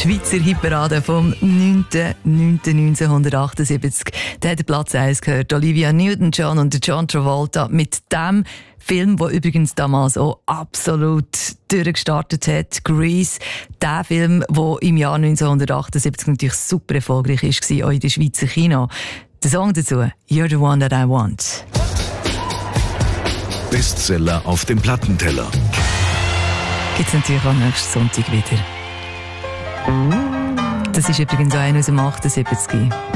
Schweizer Hitparade vom 9.9.1978. Da hat Platz 1 gehört. Olivia Newton-John und John Travolta mit dem Film, der übrigens damals auch absolut durchgestartet hat, Grease. Der Film, der im Jahr 1978 natürlich super erfolgreich war, auch in den Schweizer Kino. Der Song dazu, You're the One That I Want. Bestseller auf dem Plattenteller. Gibt es natürlich auch nächsten Sonntag wieder. Das ist übrigens auch einer aus dem 78.